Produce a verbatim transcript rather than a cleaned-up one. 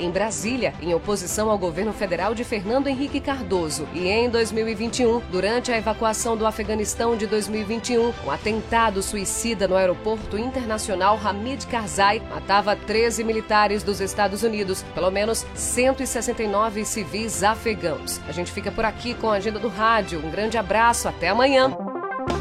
em Brasília, em oposição ao governo federal de Fernando Henrique Cardoso. E em dois mil e vinte e um, durante a evacuação do Afeganistão de dois mil e vinte e um, um atentado suicida no aeroporto internacional Hamid Karzai matava treze militares dos Estados Unidos, pelo menos cento e sessenta e nove civis afegãos. A gente fica por aqui com a Agenda do Rádio. Um grande abraço, até amanhã.